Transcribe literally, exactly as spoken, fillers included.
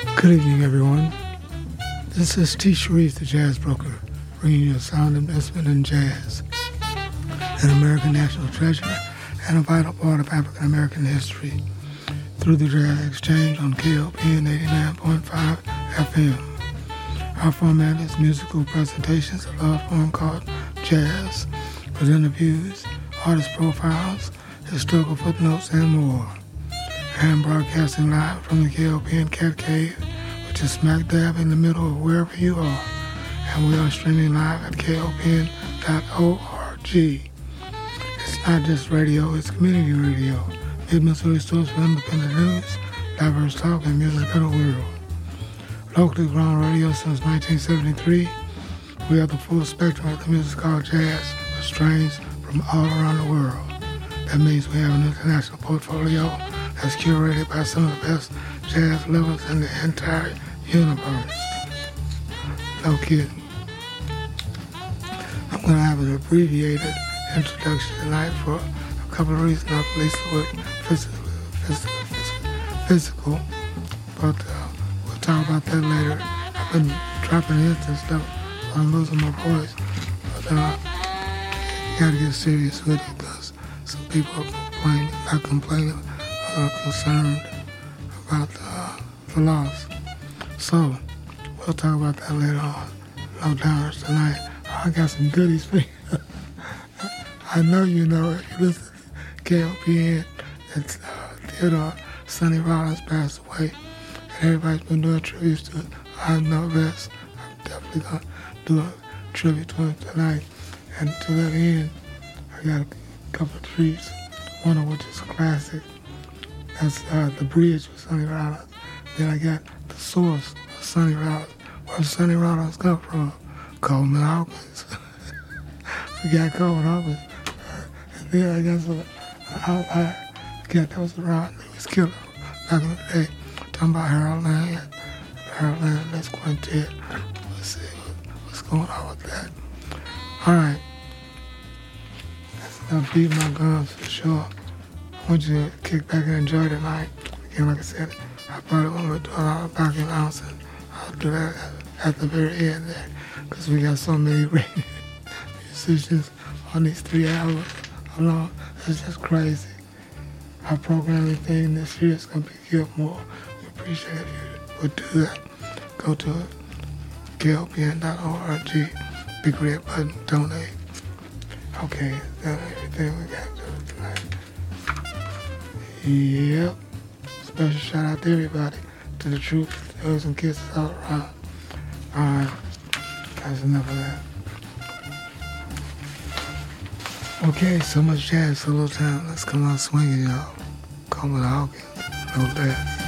Good evening, everyone. This is T. Sharif, the Jazz Broker, bringing you a sound investment in jazz, an American national treasure and a vital part of African American history, through the Jazz Exchange on K L P N eighty-nine point five F M. Our format is musical presentations, a love form called jazz, with interviews, artist profiles, historical footnotes, and more. I am broadcasting live from the K L P N Cat Cave, which is smack dab in the middle of wherever you are, and we are streaming live at K L P N dot org. It's not just radio, it's community radio, mid-Missouri source for independent news, diverse talk, and music of the world. Locally grown radio since nineteen seventy-three, we have the full spectrum of the music called jazz, with strains from all around the world. That means we have an international portfolio that's curated by some of the best jazz lovers in the entire universe. No kidding. I'm going to have an abbreviated introduction tonight for a couple of reasons, not least with physical, physical, physical, physical. but uh, we'll talk about that later. I've been dropping hints and stuff, so I'm losing my voice, but uh, you got to get serious with it because some people are complaining, not complaining, uh, concerned about uh, the loss. So, we'll talk about that later on. No downers tonight. I got some goodies for you. I know you know if you listen to K L P N, that uh, Theodore Sonny Rollins passed away, and everybody's been doing tributes to it. I know this. I'm definitely going to do a tribute to him tonight. And to that end, I got a couple of treats, one of which is a classic. That's uh, The Bridge with Sonny Rollins. Then I got The Source of Sonny Rollins. Where does Sonny Rollins come from? Coleman Hawkins. We got Coleman Hawkins. And then I got some outlier. Cat that was around. He was killed back in the day. Talking about Harold Land. Harold Land, that's Quintet. Let's see what's going on with that. All right. That's enough beating my gums for sure. I want you to kick back and enjoy tonight. Again, like I said, I probably won't do a lot of back announcing. I'll do that at the very end there, because we got so many musicians on these three hours alone. It's just crazy. Our programming thing this year is going to be Gilmore. We appreciate if you would do that. Go to K L P N dot org, big red button, donate. Okay, that's everything we got to do tonight. Yep. Special shout out to everybody, to the troops, hugs and kisses all around. Alright, that's enough of that. Okay, so much jazz, so little time. Let's come out swinging, y'all. Coleman Hawkins, no less.